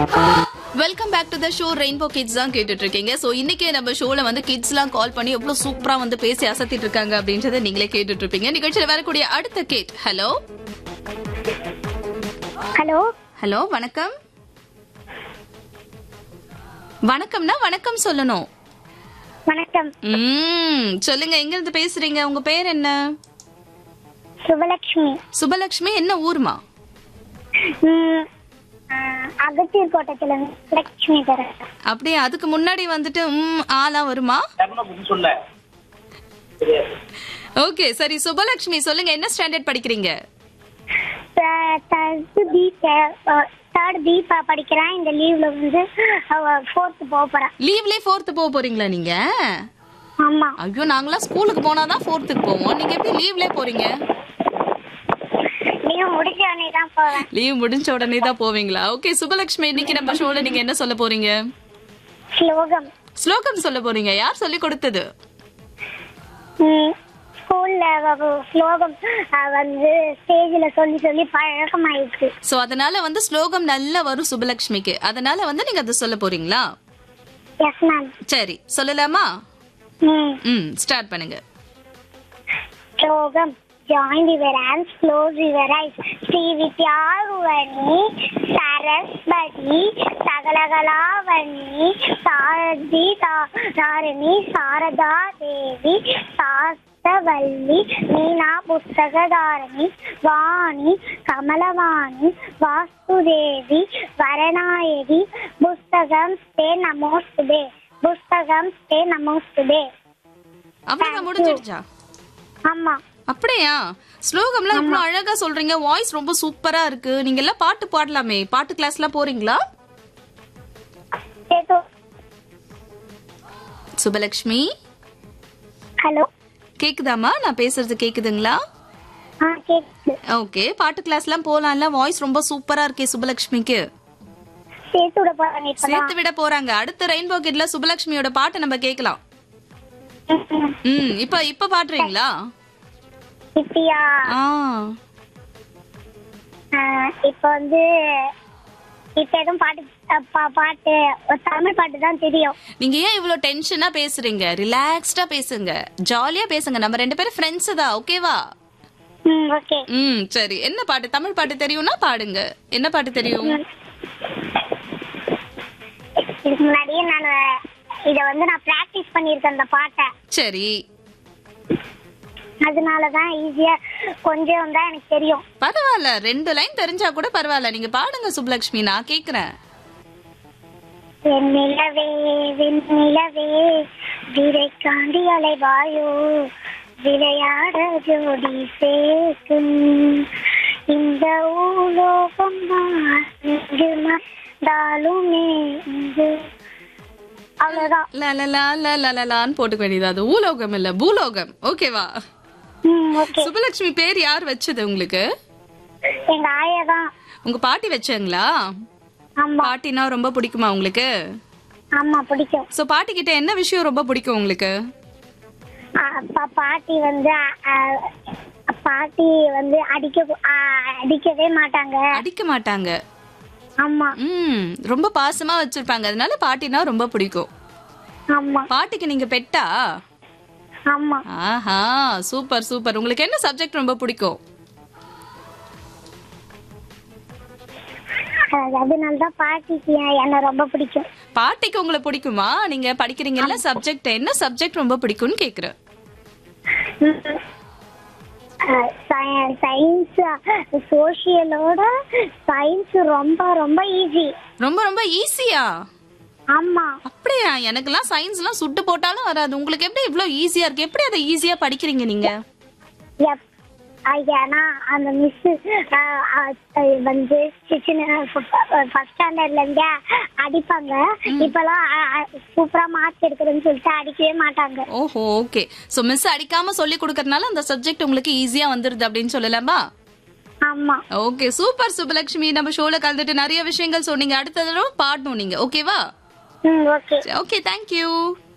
Welcome back to the show. Rainbow kids தான் கேட்டுட்டு இருக்கீங்க. சோ இன்னைக்கு நம்ம ஷோல வந்து கிட்ஸ் எல்லாம் கால் பண்ணி எவ்வளவு சூப்பரா வந்து பேசி அசத்திட்டு இருக்காங்க அப்படின்றத நீங்களே கேட்டுட்டு இருப்பீங்க. நிகழ்ச்சியில வரக்கூடிய அடுத்த கேட். ஹலோ ஹலோ ஹலோ வணக்கம். வணக்கம்னா வணக்கம் சொல்லணும். வணக்கம். சொல்லுங்க, எங்க இருந்து பேசுறீங்க? உங்க பேர் என்ன? சுபலட்சுமி. சுபலட்சுமி. என்ன ஊர்மா? அகத்தீர் கோட்டத்துல லட்சுமி தர. அப்படியே அதுக்கு முன்னாடி வந்துட்டு ஆளா வருமா? ஓகே சரி. சுபலட்சுமி சொல்லுங்க, என்ன ஸ்டாண்டர்ட் படிக்கிறீங்க? தேர்ட் பி படிக்கிறேன். இந்த லீவ்ல வந்து ஃபோர்த் போறேன். லீவ்லயே ஃபோர்த் போக போறீங்களா நீங்க? ஆமா. ஐயோ, நாங்களாம் ஸ்கூலுக்கு போனாதான் ஃபோர்த்துக்கு போவோம். நீங்க எப்படி லீவ்லயே போறீங்க? லீவ் முடிஞ்ச உடனே தான் போவேன். லீவ் முடிஞ்ச உடனே தான் போவீங்களா? ஓகே சுபலட்சுமி, இன்னைக்கு நம்ம ஷோல நீங்க என்ன சொல்ல போறீங்க? ஸ்லோகம். ஸ்லோகம் சொல்ல போறீங்க. யார் சொல்லி கொடுத்தது? ஸ்கூல்ல ஸ்லோகம் வந்து ஸ்டேஜ்ல சொல்லி சொல்லி பழக்கமாயிடுச்சு. சோ அதனால வந்து ஸ்லோகம் நல்லா வரும் சுபலட்சுமிக்கு. அதனால வந்து நீங்க அதை சொல்ல போறீங்களா? Yes ma'am. சரி சொல்லலாமா? ஸ்டார்ட் பண்ணுங்க. ஸ்லோகம். Join your hands, close your eyes. Sri Vidyavani, Saraswati, Sagalaгаlavani, Saradi, Tarini, Sarada Devi, Sastavalli, Meena Pustagadharani, Vani, Kamalavani, Vastudevi, Varanayagi, Pustagam Ste Namostude, Pustagam Ste Namostude. அவ்வளவுதான், முடிஞ்சிடுச்சா? ஆமா. அப்படியா? ஸ்லோகம்லாம் இவ்வளவு அழகா சொல்றீங்க. வாய்ஸ் ரொம்ப சூப்பரா இருக்கு. நீங்க எல்லாம் பாட்டு பாடலாமே. பாட்டு கிளாஸ் எல்லாம் போறீங்களா? சுபலட்சுமி ஹலோ, கேக்குதாமா? நான் பேசுறது கேக்குதுங்களா? ஓகே, பாட்டு கிளாஸ் எல்லாம் போலாம்ல. வாய்ஸ் ரொம்ப சூப்பரா இருக்கே சுபலட்சுமிக்கு. சேர்த்து விட போறாங்க. அடுத்த ரெயின்போ கிட்ல சுபலட்சுமியோட பாட்டு நம்ம கேக்கலாம். இப்ப பாடுறீங்களா? இப்பயா? இப்ப வந்து இப்ப எதுவும் பாட்டு தமிழ் பாட்டு தான் தெரியும். நீங்க ஏன் இவ்வளவு டென்ஷனா பேசுறீங்க? ரிலாக்ஸ்டா பேசுங்க, ஜாலியா பேசுங்க. நம்ம ரெண்டு பேரும் ஃப்ரெண்ட்ஸ் தான், ஓகேவா? ஓகே. சரி. என்ன பாட்டு? தமிழ் பாட்டு தெரியும்னா பாடுங்க. என்ன பாட்டு தெரியும்? இதுக்கு முன்னாடியே இத வந்து நான் பிராக்டிஸ் பண்ணிருக்கேன் அந்த பாட்டை. சரி, அதனாலதான் ஈஸியா கொஞ்சம் தான் எனக்கு தெரியும். பரவாயில்ல, 2 லைன் தெரிஞ்சா கூட பரவாயில்ல. நீங்க பாடுங்க சுப்லட்சுமி, நான் கேக்குறேன். வெண்ணிலவே வெண்ணிலவே விரைக்காண்டி அலைவாயோ, விளையாட ஜோடி சேர்க்கும் இந்த ஊலோகம் தாலுமே. அவ்வளவுதான். போட்டுக்க வேண்டியது. அது ஊலோகம் இல்ல, பூலோகம். ஓகேவா? சுபலட்சுமி பேர் யார் வச்சது உங்களுக்கு? எங்க ஆயா தான். உங்க பாட்டி வச்சாங்களா? பாட்டினா ரொம்ப பிடிக்குமா உங்களுக்கு? ஆமா, பிடிக்கும். சோ பாட்டி கிட்ட என்ன விஷயம் ரொம்ப பிடிக்கும் உங்களுக்கு? பாட்டி வந்து அடிக்கவே மாட்டாங்க. அடிக்க மாட்டாங்க? ஆமா. ரொம்ப பாசமா வச்சிருப்பாங்க. அதனால பாட்டினா ரொம்ப பிடிக்கும். ஆமா. பாட்டிக்கு நீங்க பெட்டா? ஆமா. ஆஹா, சூப்பர் சூப்பர். உங்களுக்கு என்ன சப்ஜெக்ட் ரொம்ப பிடிக்கும்? அதனாலதான் பாட்டிக்கு என்ன ரொம்ப பிடிக்கும். பாட்டிக்கு உங்களை பிடிக்குமா? நீங்க படிக்கிறீங்கல்ல சப்ஜெக்ட், என்ன சப்ஜெக்ட் ரொம்ப பிடிக்கும்னு கேக்குறேன். சயின்ஸ், சோசியலோட சயின்ஸ் ரொம்ப ரொம்ப ஈஸி. ரொம்ப ரொம்ப ஈஸியா? ஆமா. அப்படியா? எனக்கெல்லாம் சயின்ஸ் எல்லாம் சுட்டு போட்டாலும் வராது. உங்களுக்கு எப்படி இவ்வளவு ஈஸியா இருக்கு? எப்படி அதை ஈஸியா படிக்கிறீங்க நீங்க? ஏன்னா அந்த மிஸ் வந்து ஃபர்ஸ்ட் ஸ்டாண்டர்ட்ல இருந்தே அடிப்பாங்க. இப்பெல்லாம் சூப்பரா மார்க் எடுக்கிறதுன்னு சொல்லிட்டு அடிக்கவே மாட்டாங்க. ஓஹோ, ஓகே. சோ மிஸ் அடிக்காம சொல்லி கொடுக்கறதுனால அந்த சப்ஜெக்ட் உங்களுக்கு ஈஸியா வந்துருது அப்படின்னு சொல்லலாமா? ஆமா. Okay, super Subalakshmi. நம்ம ஷோல கலந்துட்டு நிறைய விஷயங்கள் சொன்னீங்க. அடுத்த தடவை பாடணும் நீங்க, ஓகேவா? ஓகே. Okay, thank you.